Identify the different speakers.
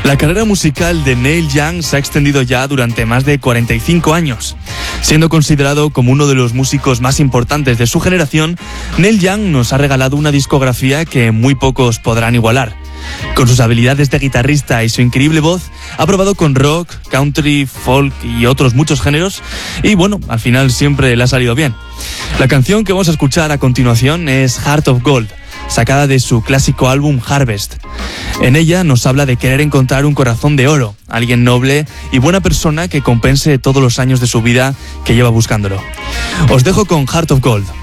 Speaker 1: La carrera musical de Neil Young se ha extendido ya durante más de 45 años. Siendo considerado como uno de los músicos más importantes de su generación, Neil Young nos ha regalado una discografía que muy pocos podrán igualar. Con sus habilidades de guitarrista y su increíble voz, ha probado con rock, country, folk y otros muchos géneros y bueno, al final siempre le ha salido bien. La canción que vamos a escuchar a continuación es Heart of Gold, sacada de su clásico álbum Harvest. En ella nos habla de querer encontrar un corazón de oro, alguien noble y buena persona que compense todos los años de su vida que lleva buscándolo. Os dejo con Heart of Gold.